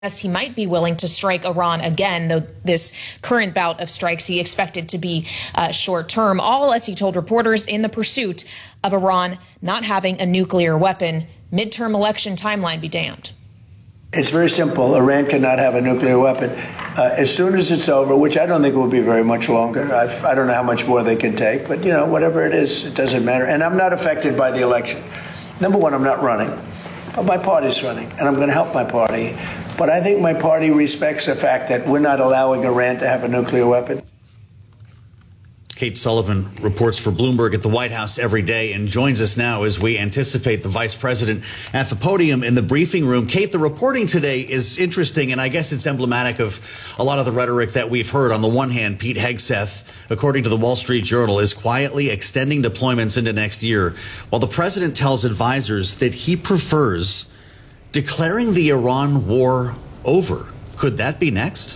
he might be willing to strike Iran again, though this current bout of strikes he expected to be short term, all, as he told reporters, in the pursuit of Iran not having a nuclear weapon. Midterm election timeline be damned. It's very simple. Iran cannot have a nuclear weapon. As soon as it's over, which I don't think will be very much longer. I don't know how much more they can take, but, you know, whatever it is, it doesn't matter. And I'm not affected by the election. Number one, I'm not running, but my party's running, and I'm going to help my party. But I think my party respects the fact that we're not allowing Iran to have a nuclear weapon. Kate Sullivan reports for Bloomberg at the White House every day and joins us now as we anticipate the vice president at the podium in the briefing room. Kate, the reporting today is interesting, and I guess it's emblematic of a lot of the rhetoric that we've heard. On the one hand, Pete Hegseth, according to the Wall Street Journal, is quietly extending deployments into next year, while the president tells advisors that he prefers declaring the Iran war over. Could that be next?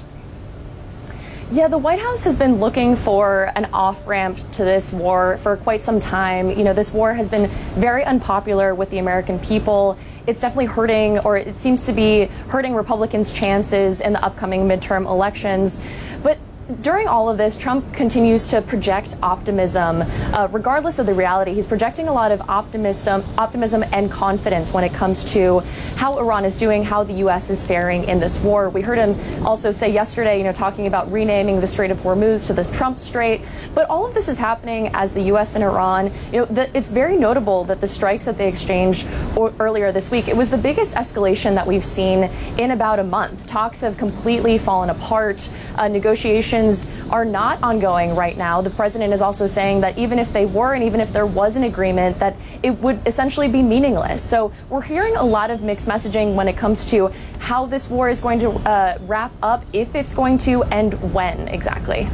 Yeah, the White House has been looking for an off-ramp to this war for quite some time. You know, this war has been very unpopular with the American people. It's definitely hurting, or it seems to be hurting Republicans' chances in the upcoming midterm elections. But during all of this, Trump continues to project optimism, regardless of the reality. He's projecting a lot of optimism and confidence when it comes to how Iran is doing, how the U.S. is faring in this war. We heard him also say yesterday, talking about renaming the Strait of Hormuz to the Trump Strait. But all of this is happening as the U.S. and Iran, it's very notable that the strikes that they exchanged earlier this week, it was the biggest escalation that we've seen in about a month. Talks have completely fallen apart. Negotiations are not ongoing right now. The president is also saying that even if they were, and even if there was an agreement, that it would essentially be meaningless. So we're hearing a lot of mixed messaging when it comes to how this war is going to wrap up, if it's going to, and when exactly.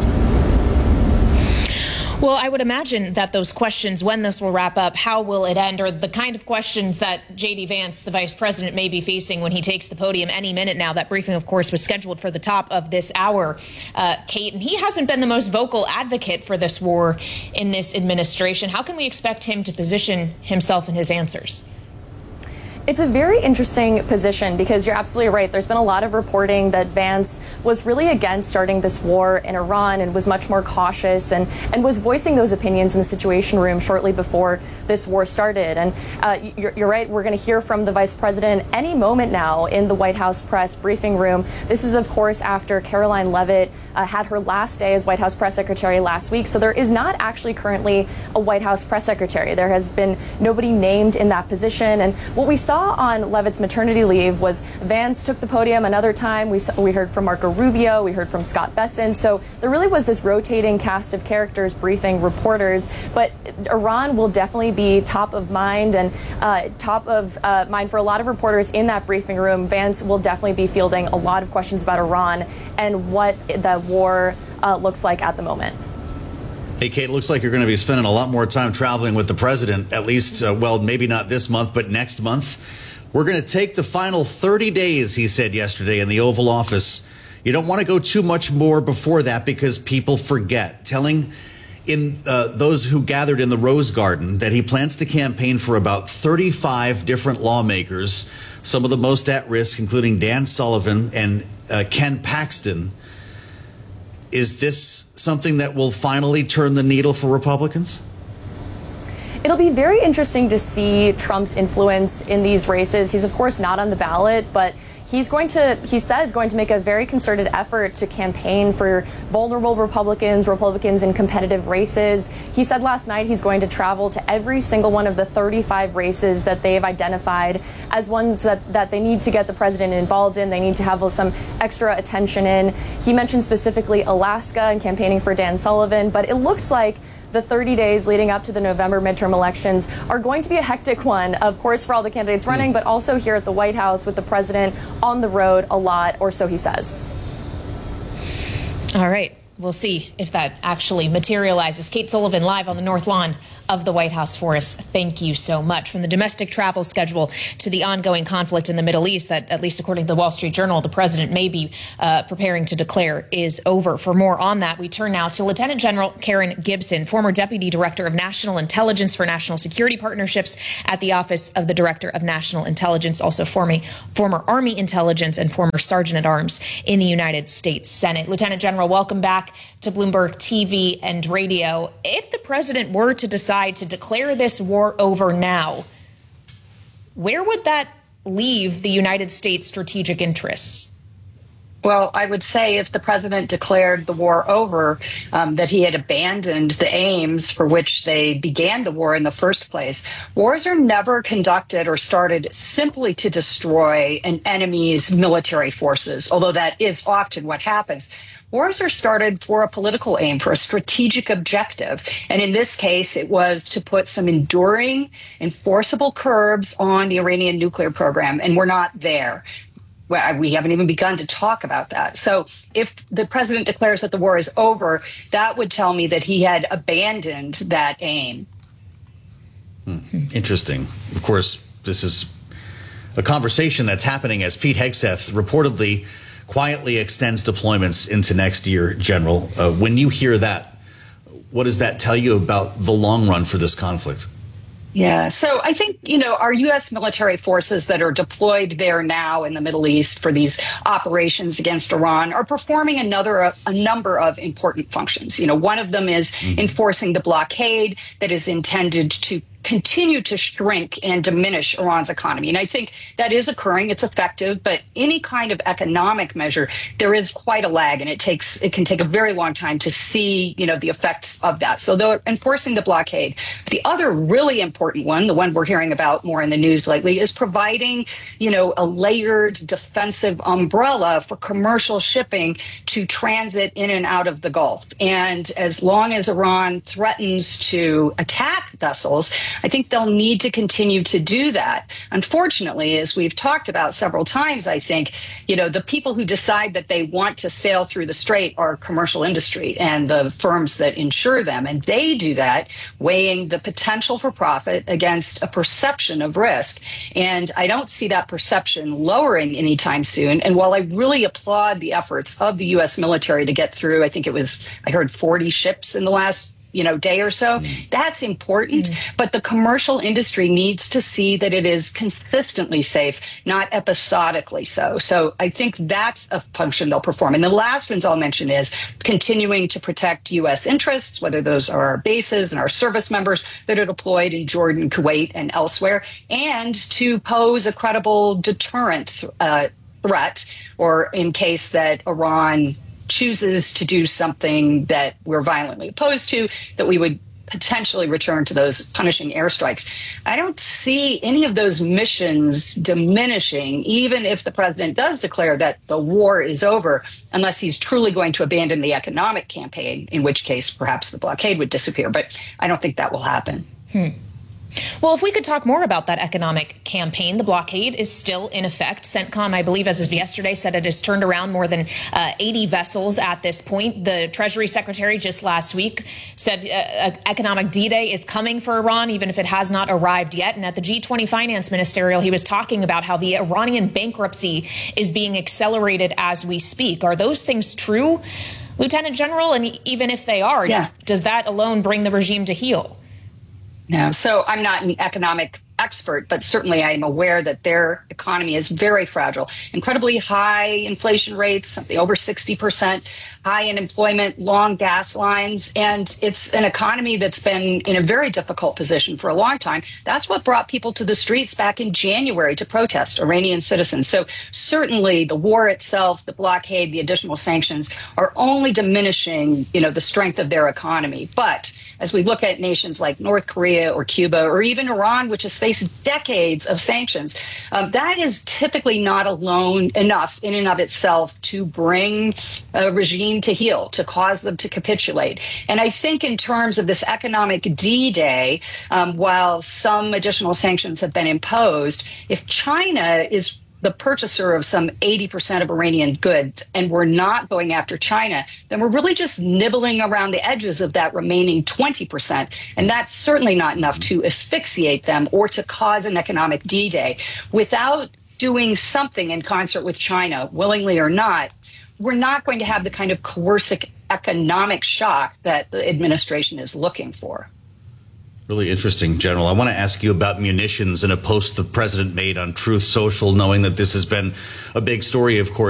Well, I would imagine that those questions, when this will wrap up, how will it end, are the kind of questions that J.D. Vance, the vice president, may be facing when he takes the podium any minute now. That briefing, of course, was scheduled for the top of this hour, Kate, and he hasn't been the most vocal advocate for this war in this administration. How can we expect him to position himself in his answers? It's a very interesting position because you're absolutely right. There's been a lot of reporting that Vance was really against starting this war in Iran and was much more cautious and was voicing those opinions in the Situation Room shortly before this war started. And you're right. We're going to hear from the vice president any moment now in the White House press briefing room. This is, of course, after Caroline Leavitt had her last day as White House press secretary last week. So there is not actually currently a White House press secretary. There has been nobody named in that position. And what we saw on Leavitt's maternity leave was Vance took the podium another time. We heard from Marco Rubio. We heard from Scott Bessent. So there really was this rotating cast of characters briefing reporters. But Iran will definitely be top of mind and top of mind for a lot of reporters in that briefing room. Vance will definitely be fielding a lot of questions about Iran and what the war looks like at the moment. Hey, Kate, it looks like you're going to be spending a lot more time traveling with the president, at least, well, maybe not this month, but next month. We're going to take the final 30 days, he said yesterday in the Oval Office. You don't want to go too much more before that because people forget. Telling those who gathered in the Rose Garden that he plans to campaign for about 35 different lawmakers, some of the most at risk, including Dan Sullivan and Ken Paxton. Is this something that will finally turn the needle for Republicans? It'll be very interesting to see Trump's influence in these races. He's, of course, not on the ballot, but he says going to make a very concerted effort to campaign for vulnerable Republicans in competitive races. He said last night he's going to travel to every single one of the 35 races that they've identified as ones that they need to get the president involved in. They need to have some extra attention in. He mentioned specifically Alaska and campaigning for Dan Sullivan, but it looks like the 30 days leading up to the November midterm elections are going to be a hectic one, of course, for all the candidates running, but also here at the White House with the president on the road a lot, or so he says. All right. we'll see if that actually materializes. Kate Sullivan live on the North Lawn of the White House for us. Thank you so much. From the domestic travel schedule to the ongoing conflict in the Middle East that, at least according to the Wall Street Journal, the president may be preparing to declare is over. For more on that, we turn now to Lieutenant General Karen Gibson, former Deputy Director of National Intelligence for National Security Partnerships at the Office of the Director of National Intelligence, also former Army Intelligence and former Sergeant at Arms in the United States Senate. Lieutenant General, welcome back to Bloomberg TV and radio. If the president were to decide to declare this war over now, where would that leave the United States' strategic interests? Well, I would say if the president declared the war over, that he had abandoned the aims for which they began the war in the first place. Wars are never conducted or started simply to destroy an enemy's military forces, although that is often what happens. Wars are started for a political aim, for a strategic objective. And in this case, it was to put some enduring, enforceable curbs on the Iranian nuclear program. And we're not there. We haven't even begun to talk about that. So if the president declares that the war is over, that would tell me that he had abandoned that aim. Interesting. Of course, this is a conversation that's happening as Pete Hegseth reportedly quietly extends deployments into next year, General. When you hear that, what does that tell you about the long run for this conflict? Yeah, so I think, our U.S. military forces that are deployed there now in the Middle East for these operations against Iran are performing a number of important functions. One of them is enforcing the blockade that is intended to continue to shrink and diminish Iran's economy. And I think that is occurring. It's effective. But any kind of economic measure, there is quite a lag, and it can take a very long time to see, the effects of that. So they're enforcing the blockade. The other really important one, the one we're hearing about more in the news lately, is providing, a layered defensive umbrella for commercial shipping to transit in and out of the Gulf. And as long as Iran threatens to attack vessels, I think they'll need to continue to do that. Unfortunately, as we've talked about several times, I think, the people who decide that they want to sail through the strait are commercial industry and the firms that insure them. And they do that weighing the potential for profit against a perception of risk. And I don't see that perception lowering anytime soon. And while I really applaud the efforts of the U.S. military to get through, I heard 40 ships in the last day or so. That's important. But the commercial industry needs to see that it is consistently safe, not episodically so. So I think that's a function they'll perform. And the last ones I'll mention is continuing to protect U.S. interests, whether those are our bases and our service members that are deployed in Jordan, Kuwait, and elsewhere, and to pose a credible deterrent threat, or in case that Iran chooses to do something that we're violently opposed to, that we would potentially return to those punishing airstrikes. I don't see any of those missions diminishing, even if the president does declare that the war is over, unless he's truly going to abandon the economic campaign, in which case perhaps the blockade would disappear. But I don't think that will happen. Well, if we could talk more about that economic campaign, the blockade is still in effect. CENTCOM, I believe, as of yesterday, said it has turned around more than 80 vessels at this point. The Treasury Secretary just last week said economic D-Day is coming for Iran, even if it has not arrived yet. And at the G20 Finance Ministerial, he was talking about how the Iranian bankruptcy is being accelerated as we speak. Are those things true, Lieutenant General? And even if they are, does that alone bring the regime to heel? No. So I'm not an economic expert, but certainly I am aware that their economy is very fragile, incredibly high inflation rates, something over 60%, high unemployment, long gas lines, and it's an economy that's been in a very difficult position for a long time. That's what brought people to the streets back in January to protest, Iranian citizens. So certainly the war itself, the blockade, the additional sanctions are only diminishing, the strength of their economy. But as we look at nations like North Korea or Cuba or even Iran, which has faced decades of sanctions, that is typically not alone enough in and of itself to bring a regime to heel, to cause them to capitulate. And I think in terms of this economic D-Day, while some additional sanctions have been imposed, if China is the purchaser of some 80% of Iranian goods, and we're not going after China, then we're really just nibbling around the edges of that remaining 20%. And that's certainly not enough to asphyxiate them or to cause an economic D-Day. Without doing something in concert with China, willingly or not, we're not going to have the kind of coercive economic shock that the administration is looking for. Really interesting, General. I want to ask you about munitions and a post the president made on Truth Social, knowing that this has been a big story, of course.